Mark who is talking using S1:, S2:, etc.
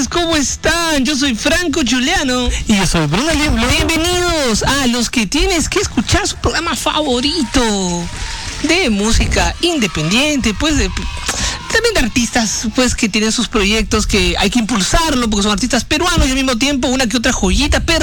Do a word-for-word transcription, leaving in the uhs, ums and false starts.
S1: amigos, ¿cómo están? Yo soy Franco Giuliano.
S2: Y yo soy Bruno Lieblo.
S1: Bienvenidos a los que tienes que escuchar su programa favorito de música independiente, pues de... También de artistas, pues, que tienen sus proyectos que hay que impulsarlo porque son artistas peruanos y al mismo tiempo una que otra joyita, pero